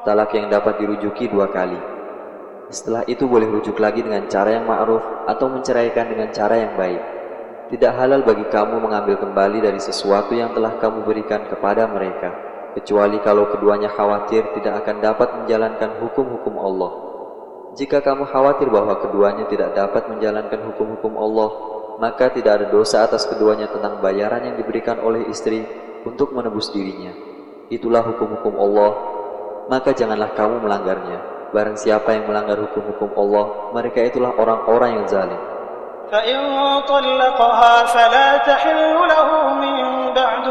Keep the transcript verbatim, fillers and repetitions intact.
talak yang dapat dirujuki dua kali. Setelah itu boleh rujuk lagi dengan cara yang ma'ruf atau menceraikan dengan cara yang baik. Tidak halal bagi kamu mengambil kembali dari sesuatu yang telah kamu berikan kepada mereka, kecuali kalau keduanya khawatir tidak akan dapat menjalankan hukum-hukum Allah. Jika kamu khawatir bahwa keduanya tidak dapat menjalankan hukum-hukum Allah, maka tidak ada dosa atas keduanya tentang bayaran yang diberikan oleh istri untuk menebus dirinya. Itulah hukum-hukum Allah, maka janganlah kamu melanggarnya. Barang siapa yang melanggar hukum-hukum Allah, mereka itulah orang-orang yang zalim. فإن طلقها فلا تحل له من بعد